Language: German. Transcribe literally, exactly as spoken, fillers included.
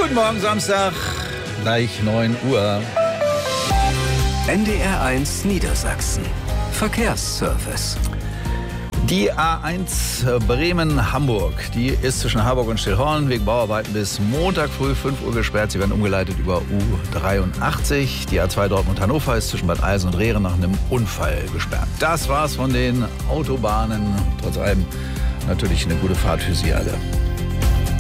Guten Morgen, Samstag, gleich neun Uhr. N D R eins Niedersachsen. Verkehrsservice. Die A eins Bremen-Hamburg, die ist zwischen Harburg und Stillhorn wegen Bauarbeiten bis Montag früh fünf Uhr gesperrt. Sie werden umgeleitet über U dreiundachtzig. Die A zwei Dortmund-Hannover ist zwischen Bad Eisen und Rehren nach einem Unfall gesperrt. Das war's von den Autobahnen. Trotz allem natürlich eine gute Fahrt für Sie alle.